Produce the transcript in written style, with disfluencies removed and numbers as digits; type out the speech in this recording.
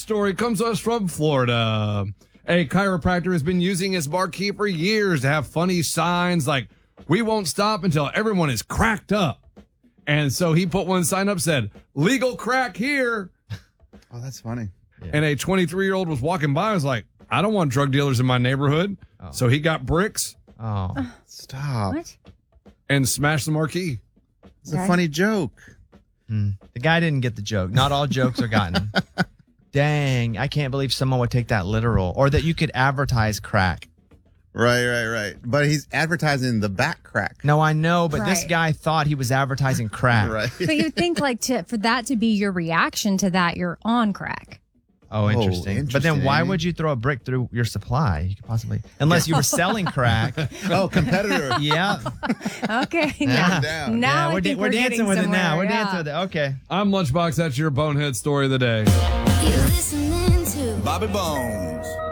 story comes to us from Florida. A chiropractor has been using his marquee for years to have funny signs like, "We won't stop until everyone is cracked up." And so he put one sign up said, "Legal crack here." Oh, that's funny. Yeah. And a 23-year-old was walking by and was like, "I don't want drug dealers in my neighborhood." Oh. So he got bricks. Oh, stop. What? And smashed the marquee. It's a funny joke. The guy didn't get the joke. Not all jokes are gotten. Dang, I can't believe someone would take that literal, or that you could advertise crack. Right. But he's advertising the back crack. No, I know, but this Right. guy thought he was advertising crack. Right. But you'd think for that to be your reaction to that, you're on crack. Oh, interesting. But then why interesting. would you throw a brick through your supply? You could possibly, unless you were selling crack. Oh, competitor. Yeah. Okay. Yeah. Down. Now Yeah, I think we're dancing getting with it now. somewhere, We're yeah. dancing with it. Okay. I'm Lunchbox. That's your bonehead story of the day. You're listening to Bobby Bones.